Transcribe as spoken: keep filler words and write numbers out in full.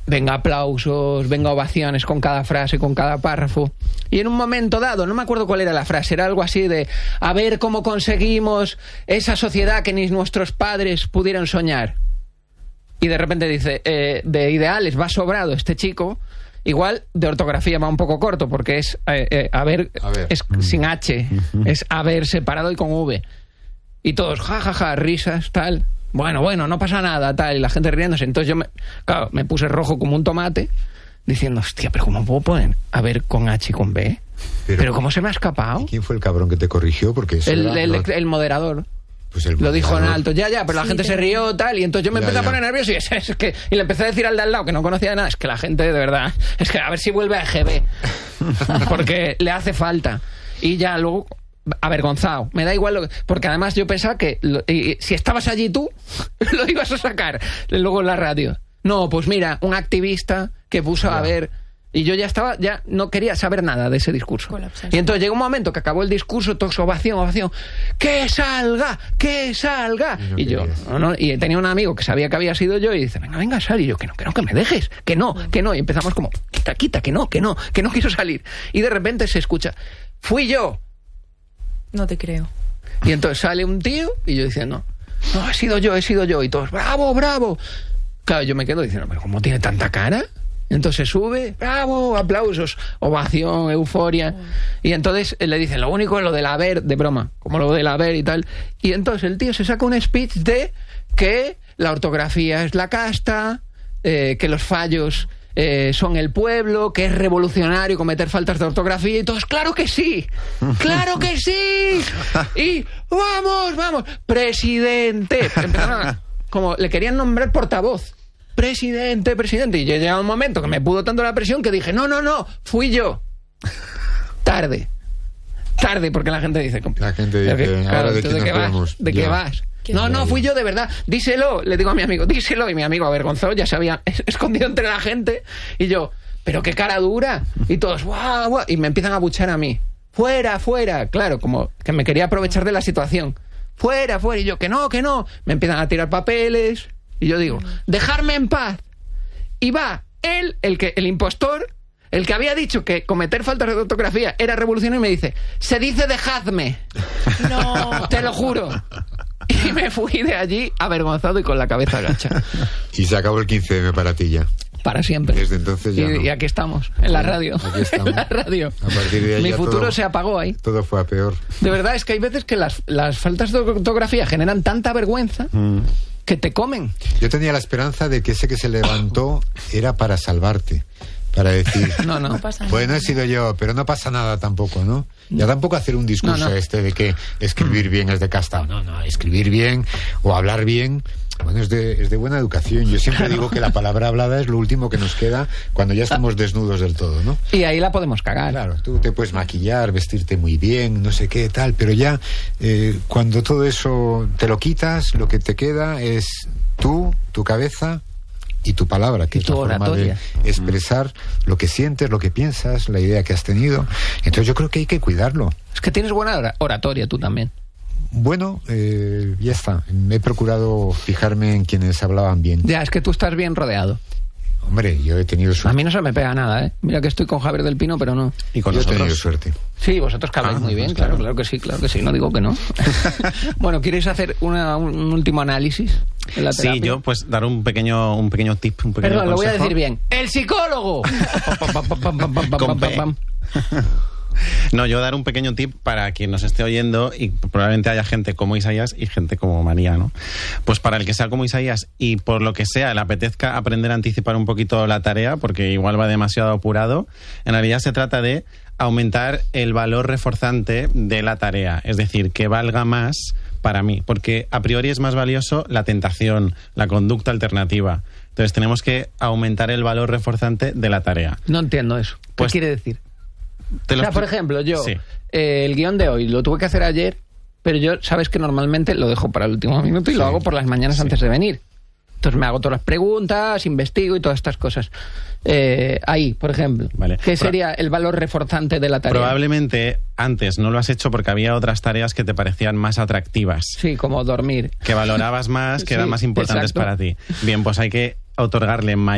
venga aplausos, venga ovaciones con cada frase, con cada párrafo. Y en un momento dado, no me acuerdo cuál era la frase, era algo así de a ver cómo conseguimos esa sociedad que ni nuestros padres pudieron soñar. Y de repente dice, eh, de ideales va sobrado este chico, igual de ortografía va un poco corto, porque es eh, eh, haber, a ver. es mm. sin H, mm-hmm. es haber separado y con V. Y todos, jajaja, ja, ja, risas, tal. Bueno, bueno, no pasa nada, tal, y la gente riéndose. Entonces yo, me, claro, me puse rojo como un tomate, diciendo, hostia, pero ¿cómo puedo poner a ver con H y con B? Pero, ¿Pero ¿cómo se me ha escapado? ¿Y quién fue el cabrón que te corrigió? Porque eso el, era, el, no... el moderador. Pues el lo moderador. Dijo en alto, ya, ya, pero la sí, gente pero... se rió, tal, y entonces yo me ya, empecé ya. a poner nervioso y, es, es que, y le empecé a decir al de al lado, que no conocía nada, es que la gente, de verdad, es que a ver si vuelve a E G B, porque le hace falta. Y ya luego... avergonzado, me da igual lo que, porque además yo pensaba que lo, y, si estabas allí tú lo ibas a sacar luego en la radio. No, pues mira, un activista que puso yeah. a ver, y yo ya estaba, ya no quería saber nada de ese discurso. Colapsas. Y entonces llegó un momento que acabó el discurso, todos ovación, ovación, ¡que salga! ¡que salga! Y, no y yo, no, no, y tenía un amigo que sabía que había sido yo y dice, venga, venga, sal, y yo, que no, que no, que me dejes, que no, que no, y empezamos como, quita, quita, que no, que no, que no quiero salir. Y de repente se escucha, fui yo. No te creo. Y entonces sale un tío y yo diciendo, no, he sido yo, he sido yo. Y todos, bravo, bravo. Claro, yo me quedo diciendo, pero ¿cómo tiene tanta cara? Entonces sube, bravo, aplausos, ovación, euforia. Y entonces le dicen, lo único es lo del haber, de broma, como lo del haber y tal. Y entonces el tío se saca un speech de que la ortografía es la casta, eh, que los fallos... Eh, son el pueblo, que es revolucionario cometer faltas de ortografía, y todos, ¡claro que sí! ¡Claro que sí! Y ¡vamos, vamos! ¡Presidente! Empezaron a, como le querían nombrar portavoz. ¡Presidente, presidente! Y yo llegaba un momento que me pudo tanto la presión que dije, no, no, no, fui yo. Tarde. Tarde, porque la gente dice... La gente dice, que, claro, ahora de, ¿de qué vas? ¿De qué vas? No, no, fui yo de verdad. Díselo, le digo a mi amigo, díselo. Y mi amigo avergonzado ya se había escondido entre la gente. Y yo, pero qué cara dura. Y todos, guau, guau. Y me empiezan a buchar a mí. Fuera, fuera. Claro, como que me quería aprovechar de la situación. Fuera, fuera. Y yo, que no, que no. Me empiezan a tirar papeles. Y yo digo, dejarme en paz. Y va él, el, que, el impostor, el que había dicho que cometer faltas de ortografía era revolucionario, y me dice, se dice dejadme. No. Te lo juro. Y me fui de allí avergonzado y con la cabeza agacha. Y se acabó el quince eme para ti ya. Para siempre. Desde entonces ya y, no. y aquí estamos, en la radio. Aquí estamos. En la radio. A partir de ahí mi futuro todo, se apagó ahí. Todo fue a peor. De verdad, es que hay veces que las, las faltas de ortografía generan tanta vergüenza mm. que te comen. Yo tenía la esperanza de que ese que se levantó era para salvarte. Para decir, no, no. no pasa nada. Bueno, he sido yo, pero no pasa nada tampoco, ¿no? Ya tampoco hacer un discurso no, no. este de que escribir bien es de casta. No, no, escribir bien o hablar bien, bueno, es de, es de buena educación. Yo siempre claro. digo que la palabra hablada es lo último que nos queda cuando ya estamos desnudos del todo, ¿no? Y ahí la podemos cagar. Claro, tú te puedes maquillar, vestirte muy bien, no sé qué, tal, pero ya eh, cuando todo eso te lo quitas, lo que te queda es tú, tu cabeza... y tu palabra, que y es la forma oratoria. de expresar mm. lo que sientes, lo que piensas, la idea que has tenido. Entonces yo creo que hay que cuidarlo. Es que tienes buena oratoria tú también. Bueno, eh, ya está. Me he procurado fijarme en quienes hablaban bien. Ya, es que tú estás bien rodeado. Hombre, yo he tenido suerte. A mí no se me pega nada, ¿eh? Mira que estoy con Javier del Pino, pero no. Y con yo nosotros. He tenido suerte. Sí, vosotros que habláis ah, muy bien, claro, claro que sí, claro que sí, no digo que no. Bueno, ¿quieres hacer una, un, un último análisis de la terapia? Sí, yo pues dar un pequeño un pequeño tip, un pequeño Perdón, consejo. lo voy a decir bien. ¡El psicólogo! Con P. No, yo dar un pequeño tip para quien nos esté oyendo, y probablemente haya gente como Isaías y gente como María, ¿no? Pues para el que sea como Isaías y por lo que sea le apetezca aprender a anticipar un poquito la tarea, porque igual va demasiado apurado, en realidad se trata de aumentar el valor reforzante de la tarea, es decir, que valga más para mí, porque a priori es más valioso la tentación, la conducta alternativa. Entonces tenemos que aumentar el valor reforzante de la tarea. No entiendo eso. ¿Qué pues, quiere decir? Te lo o sea, por ejemplo, yo, sí. eh, el guión de hoy lo tuve que hacer ayer, pero yo, sabes que normalmente lo dejo para el último minuto y sí. lo hago por las mañanas sí. antes de venir. Entonces me hago todas las preguntas, investigo y todas estas cosas. Eh, ahí, por ejemplo, vale. ¿qué sería el valor reforzante de la tarea? Probablemente antes no lo has hecho porque había otras tareas que te parecían más atractivas. Sí, como dormir. Que valorabas más, que sí, eran más importantes exacto. para ti. Bien, pues hay que otorgarle mayor